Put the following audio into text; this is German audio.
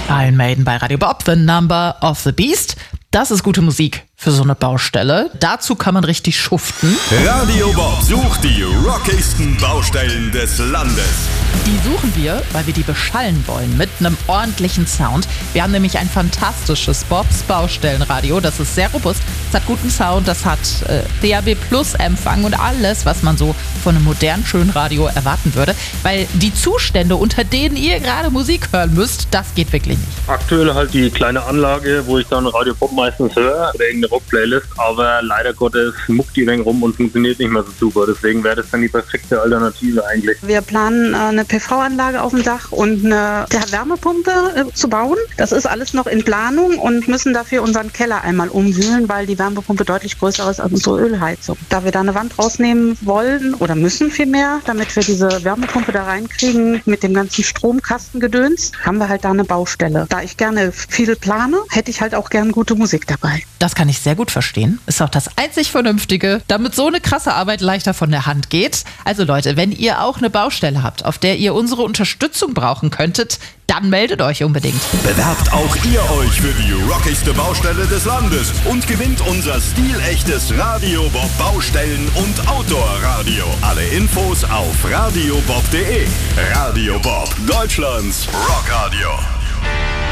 Iron Maiden bei Radio Bob, The Number of the Beast. Das ist gute Musik für so eine Baustelle. Dazu kann man richtig schuften. Radio Bob sucht die rockigsten Baustellen des Landes. Die suchen wir, weil wir die beschallen wollen mit einem ordentlichen Sound. Wir haben nämlich ein fantastisches Bobs Baustellenradio. Das ist sehr robust, es hat guten Sound, das hat DAB Plus Empfang und alles, was man so von einem modernen, schönen Radio erwarten würde. Weil die Zustände, unter denen ihr gerade Musik hören müsst, das geht wirklich nicht. Aktuell halt die kleine Anlage, wo ich dann Radio Bob meistens höre oder irgendeine Rock-Playlist, aber leider Gottes muckt die wenig rum und funktioniert nicht mehr so super. Deswegen wäre das dann die perfekte Alternative eigentlich. Wir planen eine PV-Anlage auf dem Dach und eine Wärmepumpe zu bauen. Das ist alles noch in Planung und müssen dafür unseren Keller einmal umwühlen, weil die Wärmepumpe deutlich größer ist als unsere Ölheizung. Da wir da eine Wand rausnehmen wollen oder müssen vielmehr, damit wir diese Wärmepumpe da reinkriegen mit dem ganzen Stromkastengedöns, haben wir halt da eine Baustelle. Da ich gerne viel plane, hätte ich halt auch gern gute Musik dabei. Das kann ich sehr gut verstehen. Ist auch das einzig Vernünftige, damit so eine krasse Arbeit leichter von der Hand geht. Also Leute, wenn ihr auch eine Baustelle habt, auf der ihr unsere Unterstützung brauchen könntet, dann meldet euch unbedingt. Bewerbt auch ihr euch für die rockigste Baustelle des Landes und gewinnt unser stilechtes Radio Bob Baustellen- und Outdoor-Radio. Alle Infos auf radiobob.de. Radio Bob, Deutschlands Rockradio.